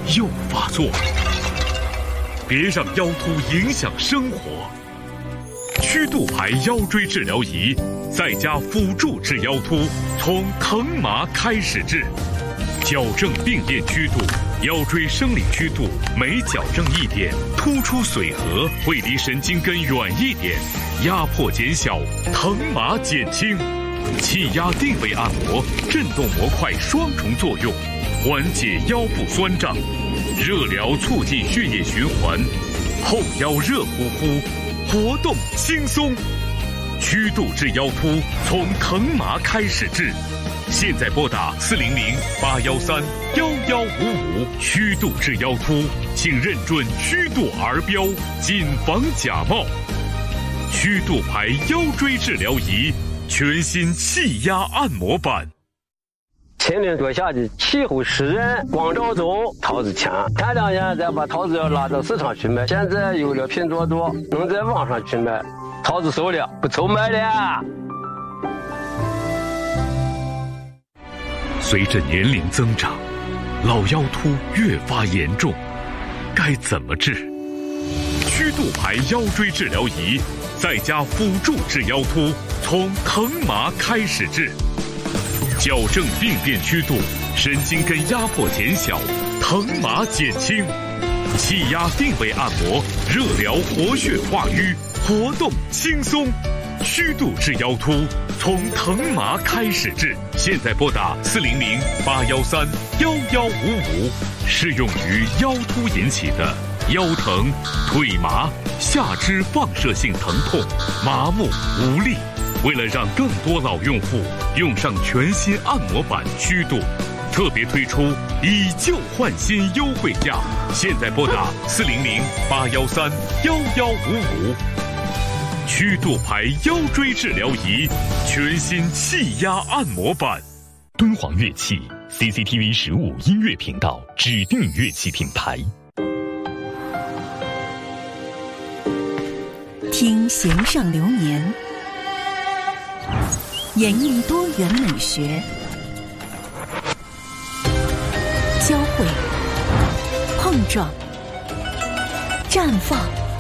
又发作了。别让腰突影响生活。曲度牌腰椎治疗仪，在家辅助治腰突，从疼麻开始治，矫正病变曲度。腰椎生理曲度每矫正一点，突出髓核会离神经根远一点，压迫减小，疼麻减轻。气压定位按摩，震动模块双重作用，缓解腰部酸胀。热疗促进血液循环，后腰热乎乎，活动轻松。曲度治腰突，从疼麻开始治。现在拨打400-813-1155，曲度治腰突，请认准曲度儿标，谨防假冒。曲度牌腰椎治疗仪，全新气压按摩板。 前年多下的气候湿润，光照中桃子强。前2年再把桃子要拉到市场去卖，现在有了拼多多，能在网上去卖，桃子熟了，不愁卖了。 随着年龄增长，老腰突越发严重，该怎么治？曲度牌腰椎治疗仪，在家辅助治腰突，从疼麻开始治，矫正病变曲度，神经根压迫减小，疼麻减轻。气压定位按摩，热疗活血化瘀，活动轻松。曲度治腰突，从疼麻开始治。现在拨打400-813-1155，适用于腰突引起的腰疼、腿麻、下肢放射性疼痛、麻木无力。为了让更多老用户用上全新按摩板曲度，特别推出以旧换新优惠价。现在拨打400-813-1155。曲度牌腰椎治疗仪，全新气压按摩板。敦煌乐器 CCTV 15音乐频道指定乐器品牌。 听弦上流年，演绎多元美学，交汇、碰撞、绽放。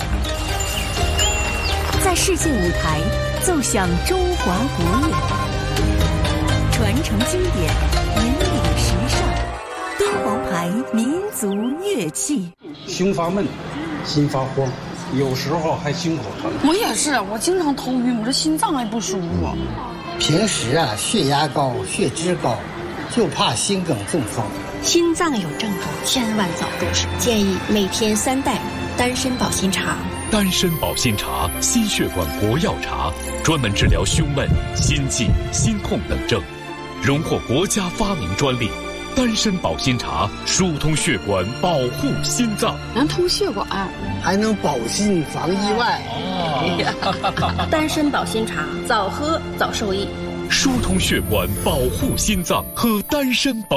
在世界舞台奏响中华国乐，传承经典，引领时尚。敦煌牌民族乐器。 胸发闷，心发慌，有时候还心口疼。 我也是，我经常头晕，我这心脏还不舒服。 平时血压高，血脂高，就怕心梗中风。 心脏有症状，千万早重视。建议每天3袋丹参保心茶。 丹参保心茶，心血管国药茶，专门治疗胸闷、心悸、心痛等症，荣获国家发明专利。丹参保心茶疏通血管，保护心脏， 能通血管， 还能保心防意外。 丹参保心茶，早喝早受益。 疏通血管，保护心脏，喝丹参保